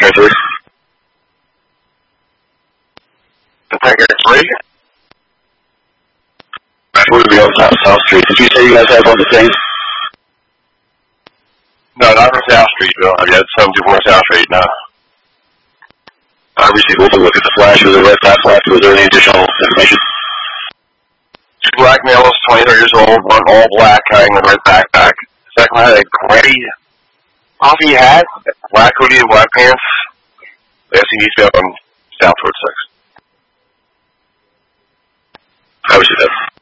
3. Tiger 3. We'll be on South Street. Did you say you guys have one the same? No, not from South Street, Bill. I've got 724 South Street, no. I received a look at the flash. Was it red flash? Was there any additional information? 2 black males, 23 years old, one all black, carrying a red backpack. Second one had a gray coffee hat, black hoodie and black pants. The SCD's on South Road 6. I received that.